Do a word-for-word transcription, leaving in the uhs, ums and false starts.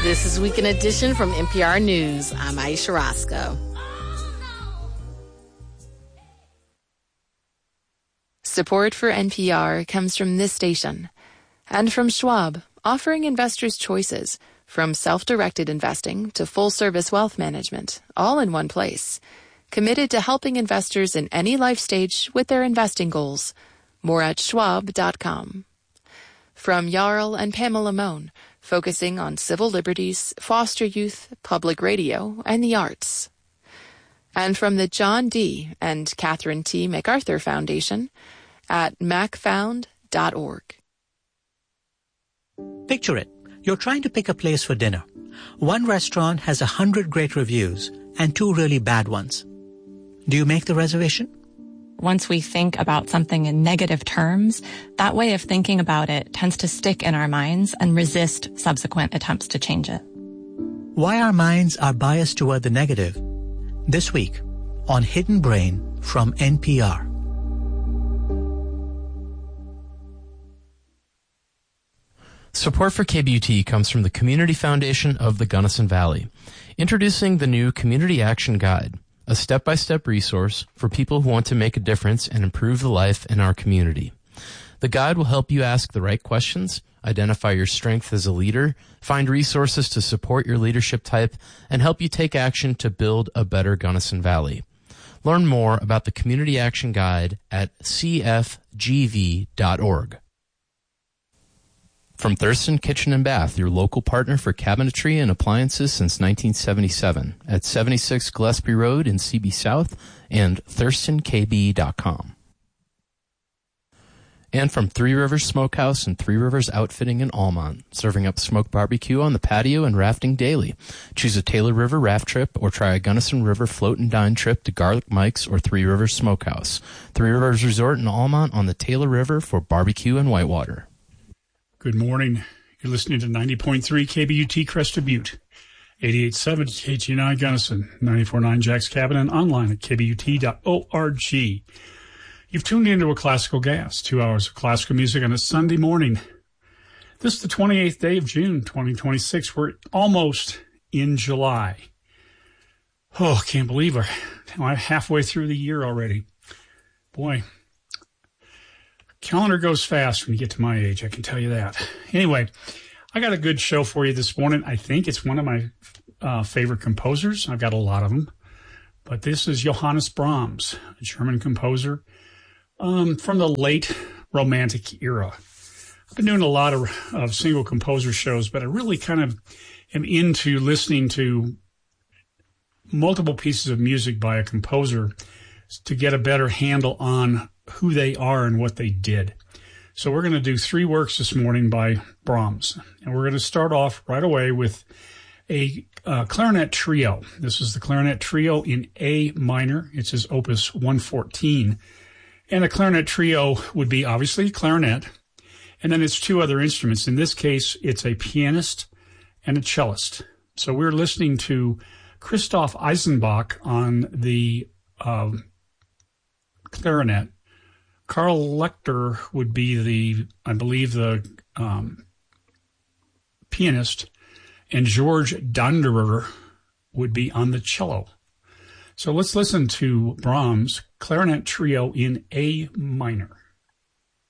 This is Weekend Edition from N P R News. I'm Aisha Roscoe. Support for N P R comes from this station and from Schwab, offering investors choices from self-directed investing to full-service wealth management, all in one place. Committed to helping investors in any life stage with their investing goals. More at schwab dot com. From Jarl and Pamela Mohn, focusing on civil liberties, foster youth, public radio, and the arts. And from the John D. and Catherine T. MacArthur Foundation at mac found dot org. Picture it. You're trying to pick a place for dinner. One restaurant has a hundred great reviews and two really bad ones. Do you make the reservation? Once we think about something in negative terms, that way of thinking about it tends to stick in our minds and resist subsequent attempts to change it. Why our minds are biased toward the negative. This week on Hidden Brain from N P R. Support for K B U T comes from the Community Foundation of the Gunnison Valley, introducing the new Community Action Guide, a step-by-step resource for people who want to make a difference and improve the life in our community. The guide will help you ask the right questions, identify your strength as a leader, find resources to support your leadership type, and help you take action to build a better Gunnison Valley. Learn more about the Community Action Guide at c f g v dot org. From Thurston Kitchen and Bath, your local partner for cabinetry and appliances since nineteen seventy-seven, at seventy-six Gillespie Road in C B South and thurston k b dot com. And from Three Rivers Smokehouse and Three Rivers Outfitting in Almont, serving up smoked barbecue on the patio and rafting daily. Choose a Taylor River raft trip or try a Gunnison River float and dine trip to Garlic Mike's or Three Rivers Smokehouse. Three Rivers Resort in Almont on the Taylor River for barbecue and whitewater. Good morning. You're listening to ninety point three K B U T Crested Butte, eighty-eight point seven K G nine Gunnison, ninety-four point nine Jack's Cabin, and online at k b u t dot org. You've tuned into A Classical Gas, two hours of classical music on a Sunday morning. This is the twenty-eighth day of June, twenty twenty-six. We're almost in July. Oh, can't believe it. We're halfway through the year already. Boy. Calendar goes fast when you get to my age, I can tell you that. Anyway, I got a good show for you this morning. I think it's one of my uh, favorite composers. I've got a lot of them. But this is Johannes Brahms, a German composer um, from the late Romantic era. I've been doing a lot of, of single composer shows, but I really kind of am into listening to multiple pieces of music by a composer to get a better handle on who they are and what they did. So we're going to do three works this morning by Brahms. And we're going to start off right away with a uh, clarinet trio. This is the clarinet trio in A minor. It's his opus one fourteen. And a clarinet trio would be obviously clarinet. And then it's two other instruments. In this case, it's a pianist and a cellist. So we're listening to Christoph Eisenbach on the uh, clarinet. Karl Lechter would be the, I believe, the um, pianist, and George Donderer would be on the cello. So let's listen to Brahms' clarinet trio in A minor.